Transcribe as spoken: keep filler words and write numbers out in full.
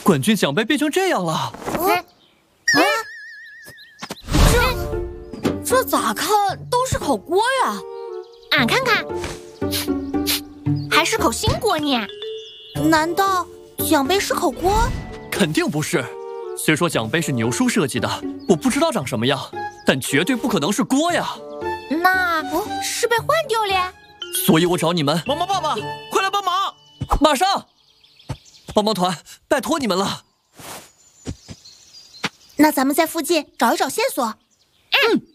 冠军奖杯变成这样了。啊啊！这这咋看都是口锅呀？ 俺看看，还是口新锅呢。 难道奖杯是口锅？ 肯定不是。虽说奖杯是牛叔设计的，我不知道长什么样，但绝对不可能是锅呀。 那是被换掉了。 所以我找你们， 毛毛爸爸，快来帮忙！ 马上！帮帮团，拜托你们了。 那咱们在附近找一找线索。 嗯。